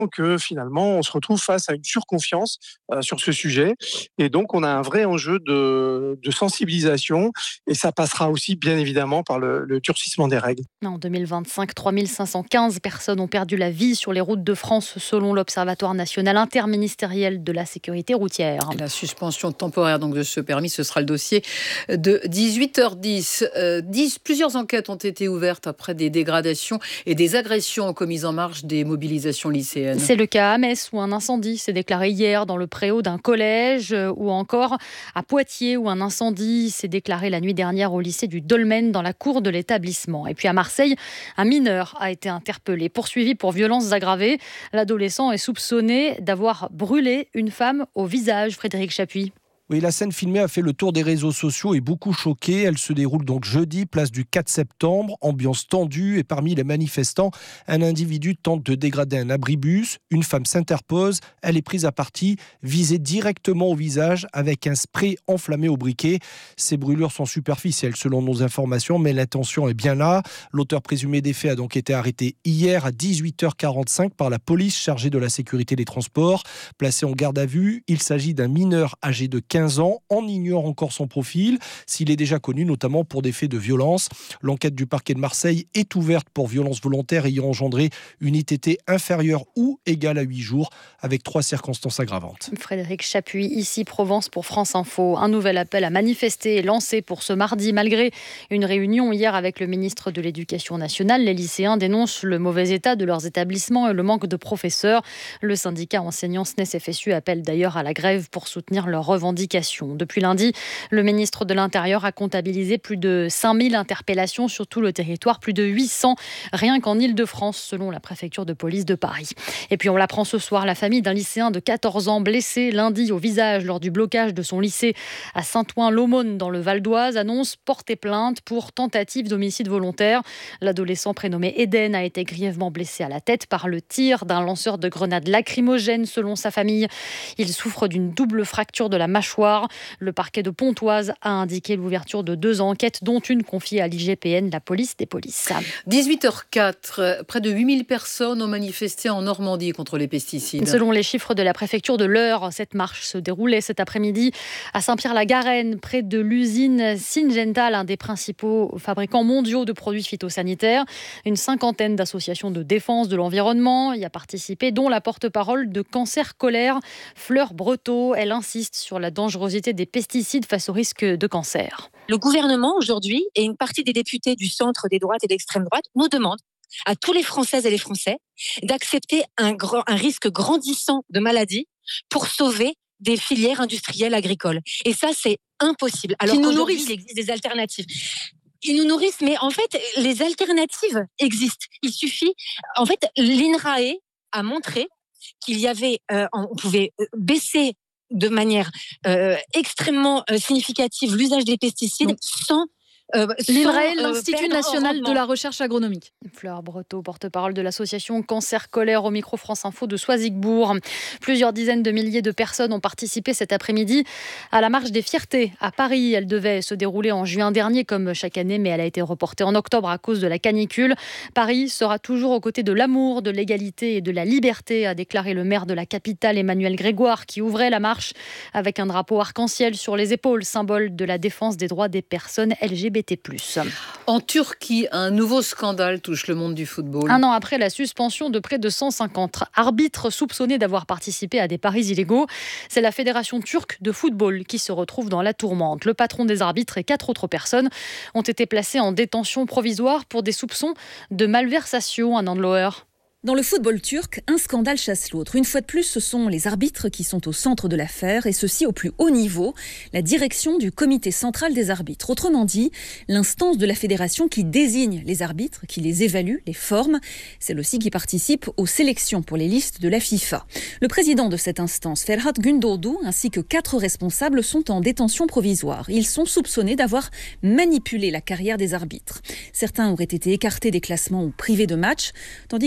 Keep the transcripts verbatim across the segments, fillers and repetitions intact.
que finalement, on se retrouve face à une surconfiance euh, sur ce sujet. Et donc, on a un vrai enjeu de, de sensibilisation. Et ça passera aussi, bien évidemment, par le, le durcissement des règles. En deux mille vingt-cinq, trois mille cinq cent quinze personnes ont perdu la vie sur les routes de France, selon l'Observatoire national interministériel de la sécurité routière. Et la suspension temporaire donc, de ce permis, ce sera le dossier de dix-huit heures dix. Euh, dix. Plusieurs enquêtes ont été ouvertes après des dégradations et des agressions commises en marge des mobilisations lycéennes. C'est le cas à Metz, où un incendie s'est déclaré hier dans le préau d'un collège, ou encore à Poitiers, où un incendie s'est déclaré la nuit dernière au lycée du Dolmen, dans la cour de l'établissement. Et puis à Marseille, un mineur a été interpellé, poursuivi pour violences aggravées. L'adolescent est soupçonné d'avoir brûlé une femme au visage. Frédéric Chapuis. Oui, la scène filmée a fait le tour des réseaux sociaux et beaucoup choqué. Elle se déroule donc jeudi, place du quatre septembre. Ambiance tendue et parmi les manifestants, un individu tente de dégrader un abribus. Une femme s'interpose. Elle est prise à partie, visée directement au visage avec un spray enflammé au briquet. Ces brûlures sont superficielles selon nos informations, mais l'intention est bien là. L'auteur présumé des faits a donc été arrêté hier à dix-huit heures quarante-cinq par la police chargée de la sécurité des transports. Placé en garde à vue, il s'agit d'un mineur âgé de quinze ans. On ignore encore son profil, s'il est déjà connu notamment pour des faits de violence. L'enquête du parquet de Marseille est ouverte pour violence volontaire ayant engendré une I T T inférieure ou égale à huit jours, avec trois circonstances aggravantes. Frédéric Chapuis, ici Provence pour France Info. Un nouvel appel à manifester est lancé pour ce mardi. Malgré une réunion hier avec le ministre de l'Éducation nationale, les lycéens dénoncent le mauvais état de leurs établissements et le manque de professeurs. Le syndicat enseignant S N E S F S U appelle d'ailleurs à la grève pour soutenir leurs revendications. Depuis lundi, le ministre de l'Intérieur a comptabilisé plus de cinq mille interpellations sur tout le territoire, plus de huit cents rien qu'en Île-de-France, selon la préfecture de police de Paris. Et puis on l'apprend ce soir, la famille d'un lycéen de quatorze ans blessé lundi au visage lors du blocage de son lycée à Saint-Ouen-l'Aumône dans le Val d'Oise annonce porter plainte pour tentative d'homicide volontaire. L'adolescent prénommé Eden a été grièvement blessé à la tête par le tir d'un lanceur de grenades lacrymogènes, selon sa famille. Il souffre d'une double fracture de la mâchoire. Le parquet de Pontoise a indiqué l'ouverture de deux enquêtes, dont une confiée à l'I G P N, la police des polices. dix-huit heures quatre, près de huit mille personnes ont manifesté en Normandie contre les pesticides. Selon les chiffres de la préfecture de l'Eure, cette marche se déroulait cet après-midi à Saint-Pierre-la-Garenne, près de l'usine Syngenta, l'un des principaux fabricants mondiaux de produits phytosanitaires. Une cinquantaine d'associations de défense de l'environnement y a participé, dont la porte-parole de Cancer Colère, Fleur Breteau. Elle insiste sur la dangerosité des pesticides face au risque de cancer. Le gouvernement aujourd'hui et une partie des députés du centre, des droites et d'extrême droite nous demandent à tous les Françaises et les Français d'accepter un, grand, un risque grandissant de maladie pour sauver des filières industrielles agricoles. Et ça, c'est impossible. Alors Qui nous qu'aujourd'hui, nourrissent. il existe des alternatives. Ils nous nourrissent, mais en fait, les alternatives existent. Il suffit... En fait, l'INRAE a montré qu'il y avait... Euh, on pouvait baisser de manière euh, extrêmement euh, significative l'usage des pesticides Donc, sans... Euh, L'INRAE, l'Institut national de la recherche agronomique. Fleur Breteau, porte-parole de l'association Cancer Colère, au micro France Info de Soisigbourg. Plusieurs dizaines de milliers de personnes ont participé cet après-midi à la marche des fiertés à Paris. Elle devait se dérouler en juin dernier comme chaque année, mais elle a été reportée en octobre à cause de la canicule. Paris sera toujours aux côtés de l'amour, de l'égalité et de la liberté, a déclaré le maire de la capitale Emmanuel Grégoire, qui ouvrait la marche avec un drapeau arc-en-ciel sur les épaules, symbole de la défense des droits des personnes L G B T plus. En Turquie, un nouveau scandale touche le monde du football. Un an après la suspension de près de cent cinquante arbitres soupçonnés d'avoir participé à des paris illégaux, c'est la Fédération turque de football qui se retrouve dans la tourmente. Le patron des arbitres et quatre autres personnes ont été placés en détention provisoire pour des soupçons de malversation. Un an de Loher. Dans le football turc, un scandale chasse l'autre. Une fois de plus, ce sont les arbitres qui sont au centre de l'affaire, et ceci au plus haut niveau, la direction du comité central des arbitres. Autrement dit, l'instance de la fédération qui désigne les arbitres, qui les évalue, les forme. Celle aussi qui participe aux sélections pour les listes de la FIFA. Le président de cette instance, Ferhat Gündoğdu, ainsi que quatre responsables sont en détention provisoire. Ils sont soupçonnés d'avoir manipulé la carrière des arbitres. Certains auraient été écartés des classements ou privés de matchs, tandis que d'autres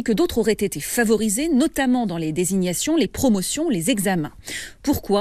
auraient été favorisés, notamment dans les désignations, les promotions, les examens. Pourquoi ?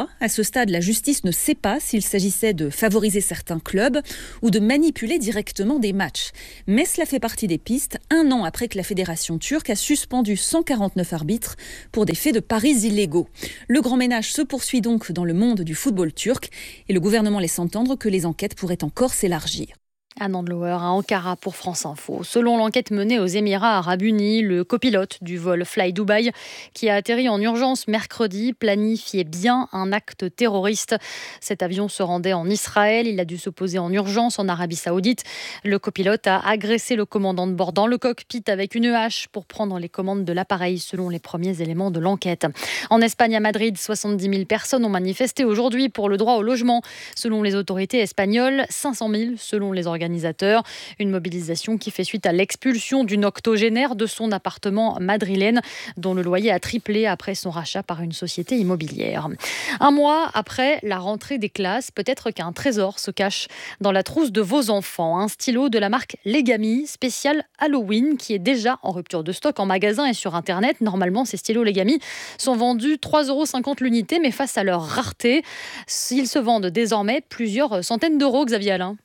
À ce stade, la justice ne sait pas s'il s'agissait de favoriser certains clubs ou de manipuler directement des matchs. Mais cela fait partie des pistes, un an après que la fédération turque a suspendu cent quarante-neuf arbitres pour des faits de paris illégaux. Le grand ménage se poursuit donc dans le monde du football turc et le gouvernement laisse entendre que les enquêtes pourraient encore s'élargir. Anne Andlauer à Ankara pour France Info. Selon l'enquête menée aux Émirats arabes unis, le copilote du vol Fly Dubai, qui a atterri en urgence mercredi, planifiait bien un acte terroriste. Cet avion se rendait en Israël. Il a dû se poser en urgence en Arabie Saoudite. Le copilote a agressé le commandant de bord dans le cockpit avec une hache pour prendre les commandes de l'appareil, selon les premiers éléments de l'enquête. En Espagne, à Madrid, soixante-dix mille personnes ont manifesté aujourd'hui pour le droit au logement. Selon les autorités espagnoles, cinq cent mille selon les organisateurs. Une mobilisation qui fait suite à l'expulsion d'une octogénaire de son appartement madrilène, dont le loyer a triplé après son rachat par une société immobilière. Un mois après la rentrée des classes, peut-être qu'un trésor se cache dans la trousse de vos enfants. Un stylo de la marque Legami, spécial Halloween, qui est déjà en rupture de stock en magasin et sur Internet. Normalement, ces stylos Legami sont vendus trois euros cinquante l'unité, mais face à leur rareté, ils se vendent désormais plusieurs centaines d'euros, Xavier Alain.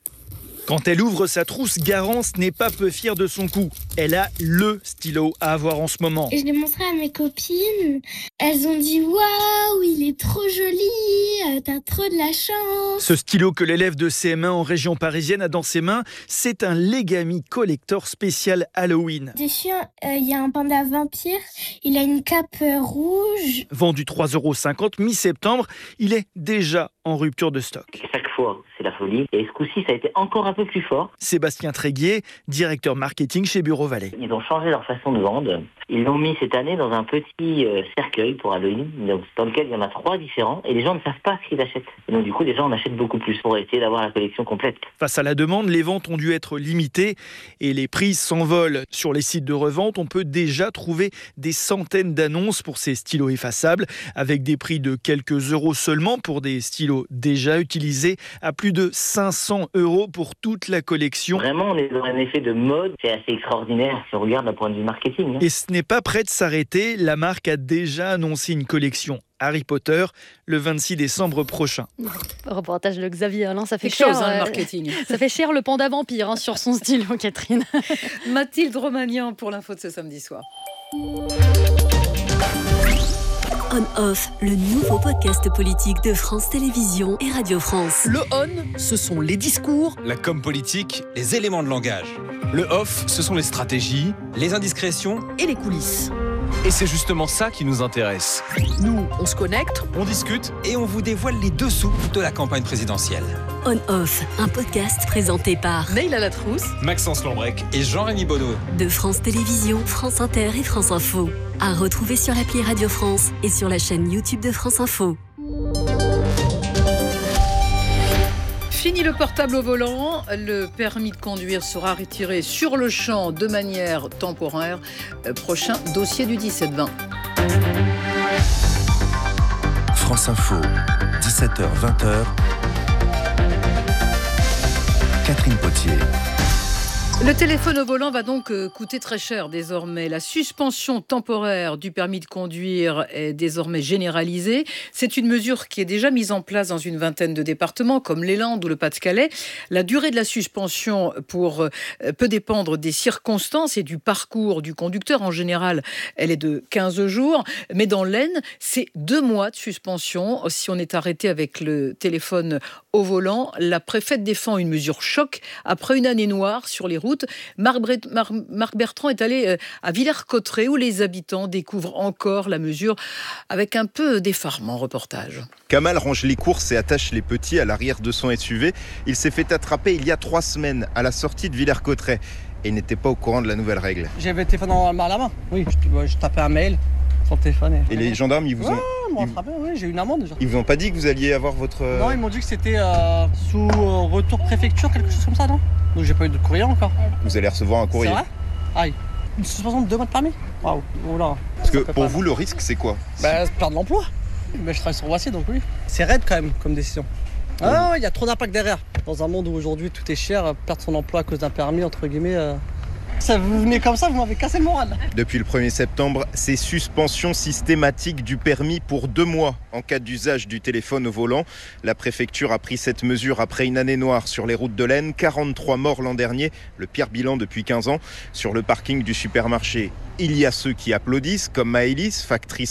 Quand elle ouvre sa trousse, Garance n'est pas peu fière de son coup. Elle a le stylo à avoir en ce moment. Et je l'ai montré à mes copines. Elles ont dit « Waouh, il est trop joli, t'as trop de la chance !» Ce stylo que l'élève de C M un en région parisienne a dans ses mains, c'est un Legami Collector spécial Halloween. Dessus, il euh, y a un panda vampire, il a une cape euh, rouge. Vendu trois euros cinquante mi-septembre, il est déjà en rupture de stock. Chaque fois, c'est la folie. Et ce coup-ci, ça a été encore un peu plus fort. Sébastien Tréguier, directeur marketing chez Bureau Vallée. Ils ont changé leur façon de vendre. Ils l'ont mis cette année dans un petit euh, cercueil pour Halloween, donc, dans lequel il y en a trois différents. Et les gens ne savent pas ce qu'ils achètent. Et donc du coup, les gens en achètent beaucoup plus pour essayer d'avoir la collection complète. Face à la demande, les ventes ont dû être limitées et les prix s'envolent. Sur les sites de revente, on peut déjà trouver des centaines d'annonces pour ces stylos effaçables, avec des prix de quelques euros seulement pour des stylos déjà utilisés, à plus de cinq cents euros pour toute la collection. Vraiment, on est dans un effet de mode. C'est assez extraordinaire si on regarde d'un point de vue marketing. Hein. Et ce n'est pas prêt de s'arrêter. La marque a déjà annoncé une collection Harry Potter le vingt-six décembre prochain. Reportage de Xavier Alain, ça fait Quelque cher. chose, hein, euh, le marketing. Ça fait cher le panda vampire hein, sur son stylo, Catherine. Mathilde Romagnan pour l'info de ce samedi soir. On-Off, le nouveau podcast politique de France Télévisions et Radio France. Le on, ce sont les discours. La com politique, les éléments de langage. Le off, ce sont les stratégies, les indiscrétions et les coulisses. Et c'est justement ça qui nous intéresse. Nous, on se connecte, on discute et on vous dévoile les dessous de la campagne présidentielle. On-Off, un podcast présenté par Neil Alatrousse, Maxence Lombrec et Jean-Rémy Bonneau. De France Télévisions, France Inter et France Info. À retrouver sur l'appli Radio France et sur la chaîne YouTube de France Info. Fini le portable au volant, le permis de conduire sera retiré sur le champ de manière temporaire. Prochain dossier du dix-sept vingt. France Info, dix-sept heures vingt. Catherine Potier. Le téléphone au volant va donc coûter très cher désormais. La suspension temporaire du permis de conduire est désormais généralisée. C'est une mesure qui est déjà mise en place dans une vingtaine de départements comme les Landes ou le Pas-de-Calais. La durée de la suspension pour, peut dépendre des circonstances et du parcours du conducteur. En général, elle est de quinze jours. Mais dans l'Aisne, c'est deux mois de suspension si on est arrêté avec le téléphone au volant. La préfète défend une mesure choc après une année noire sur les routes. Marc, Bre- Mar- Marc Bertrand est allé à Villers-Cotterêts où les habitants découvrent encore la mesure avec un peu d'effarement. Reportage. Kamal range les courses et attache les petits à l'arrière de son S U V. Il s'est fait attraper il y a trois semaines à la sortie de Villers-Cotterêts et il n'était pas au courant de la nouvelle règle. J'avais le téléphone dans la main. Oui, je, je tapais un mail sur le téléphone. Et, et les gendarmes, ils vous ouais, ont... ils m'ont attrapé, oui, j'ai eu une amende déjà. Ils vous ont pas dit que vous alliez avoir votre... Non, ils m'ont dit que c'était euh, sous euh, retour préfecture, quelque chose comme ça, non? Donc j'ai pas eu de courrier encore. Vous allez recevoir un courrier. C'est vrai? Aïe. Une suspension de deux mois de permis? Waouh. Voilà. Parce que pour vous, le risque, c'est quoi? Bah, perdre l'emploi. Mais je travaille sur Voici, donc oui. C'est raide quand même comme décision. Ah ouais, il y a trop d'impact derrière. Dans un monde où aujourd'hui tout est cher, perdre son emploi à cause d'un permis, entre guillemets, euh, Ça, vous venez comme ça, vous m'avez cassé le moral. Depuis le premier septembre, c'est suspension systématique du permis pour deux mois en cas d'usage du téléphone au volant. La préfecture a pris cette mesure après une année noire sur les routes de l'Aisne. quarante-trois morts l'an dernier, le pire bilan depuis quinze ans. Sur le parking du supermarché, il y a ceux qui applaudissent, comme Maëlys, factrice